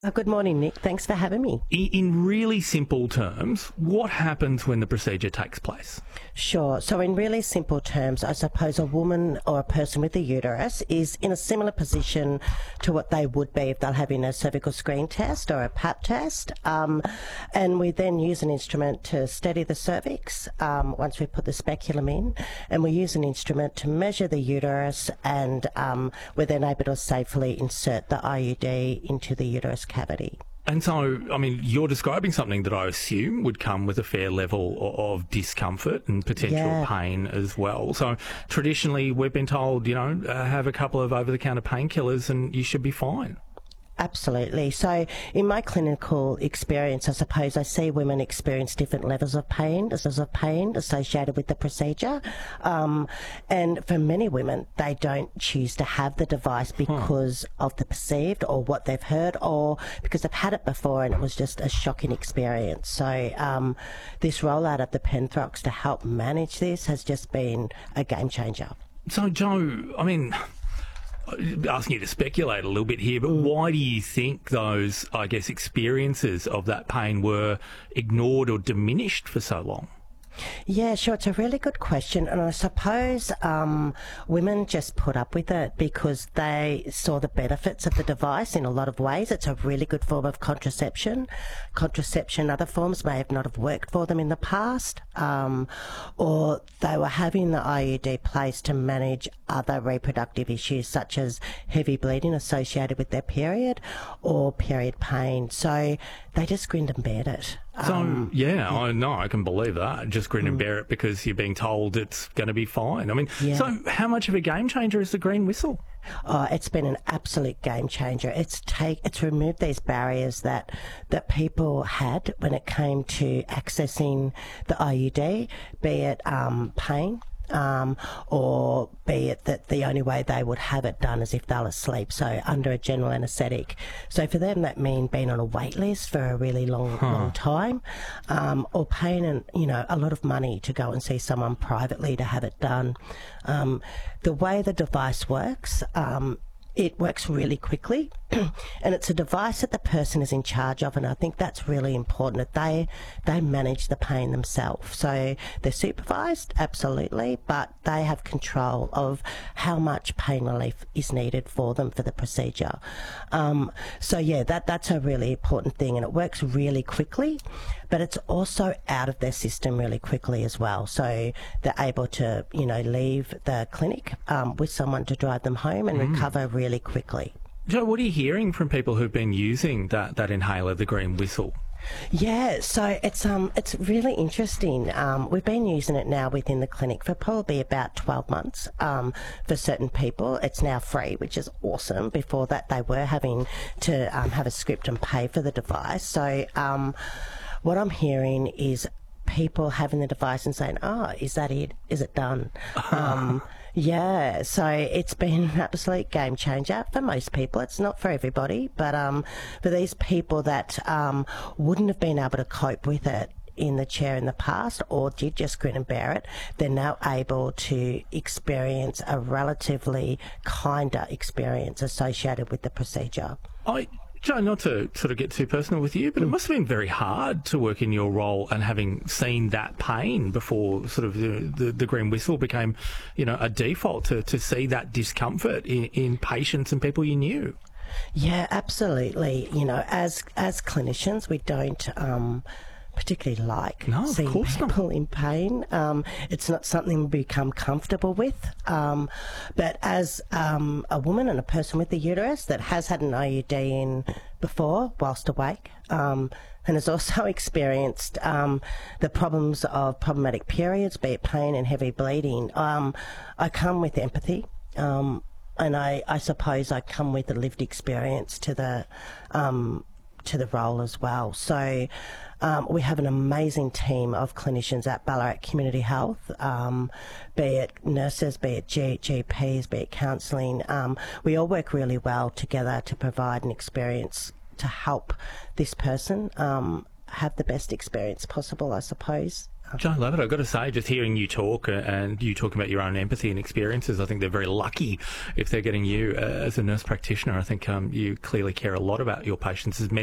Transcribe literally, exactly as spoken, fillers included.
Uh, Good morning, Nick. Thanks for having me. I- In really simple terms, what happens when the procedure takes place? Sure. So, in really simple terms, I suppose a woman or a person with a uterus is in a similar position to what they would be if they're having a cervical screen test or a pap test. Um, and we then use an instrument to steady the cervix um, once we put the speculum in. And we use an instrument to measure the uterus, and um, we're then able to safely insert the I U D into the uterus cavity. And so, I mean, you're describing something that I assume would come with a fair level o- of discomfort and potential Yeah. pain as well. So traditionally, we've been told, you know, uh, have a couple of over-the-counter painkillers and you should be fine. Absolutely. So in my clinical experience, I suppose I see women experience different levels of pain, levels of pain associated with the procedure. Um, and for many women, they don't choose to have the device because of the perceived or what they've heard, or because they've had it before and it was just a shocking experience. So um, this rollout of the Penthrox to help manage this has just been a game changer. So, Joe, I mean, asking you to speculate a little bit here, but why do you think those, I guess, experiences of that pain were ignored or diminished for so long? Yeah, sure. It's a really good question. And I suppose um, women just put up with it because they saw the benefits of the device in a lot of ways. It's a really good form of contraception. Contraception, other forms may have not have worked for them in the past, um, or they were having the I U D placed to manage other reproductive issues such as heavy bleeding associated with their period or period pain. So they just grinned and bared it. So, Um, yeah, I know, I can believe that. Just grin and bear it because you're being told it's going to be fine. I mean, Yeah. so how much of a game changer is the green whistle? Oh, it's been an absolute game changer. It's take it's removed these barriers that that people had when it came to accessing the I U D, be it um, pain. Um, or be it that the only way they would have it done is if they're asleep, so under a general anaesthetic. So for them, that means being on a wait list for a really long, long time, um, or paying, and you know, a lot of money to go and see someone privately to have it done. Um, the way the device works, um, it works really quickly, and it's a device that the person is in charge of, and I think that's really important, that they they manage the pain themselves. So they're supervised, absolutely, but they have control of how much pain relief is needed for them for the procedure. Um, so yeah, that that's a really important thing, and it works really quickly, but it's also out of their system really quickly as well. So they're able to, you know, leave the clinic um, with someone to drive them home and recover really quickly. Joe, what are you hearing from people who've been using that, that inhaler, the green whistle? Yeah, so it's um it's really interesting. Um, we've been using it now within the clinic for probably about twelve months. Um, for certain people, it's now free, which is awesome. Before that, they were having to um, have a script and pay for the device. So um, what I'm hearing is people having the device and saying, "Oh, is that it? Is it done?" Um, Yeah, so it's been an absolute game changer for most people. It's not for everybody, but um, for these people that um, wouldn't have been able to cope with it in the chair in the past or did just grin and bear it, they're now able to experience a relatively kinder experience associated with the procedure. I, Joe, not to sort of get too personal with you, but it must have been very hard to work in your role and having seen that pain before sort of the, the, the green whistle became, you know, a default to, to see that discomfort in, in patients and people you knew. Yeah, absolutely. You know, as as clinicians, we don't um, particularly like No, of seeing course not. people in pain. Um, it's not something we become comfortable with. Um, but as um, a woman and a person with a uterus that has had an I U D in before whilst awake, um, and has also experienced um, the problems of problematic periods, be it pain and heavy bleeding, um, I come with empathy. Um, and I, I suppose I come with a lived experience to the um, to the role as well. So um, we have an amazing team of clinicians at Ballarat Community Health, um, be it nurses, be it G- GPs, be it counselling. Um, we all work really well together to provide an experience to help this person um, have the best experience possible, I suppose. Joan Lovett, I've got to say, just hearing you talk uh, and you talking about your own empathy and experiences, I think they're very lucky if they're getting you uh, as a nurse practitioner. I think um, you clearly care a lot about your patients, as many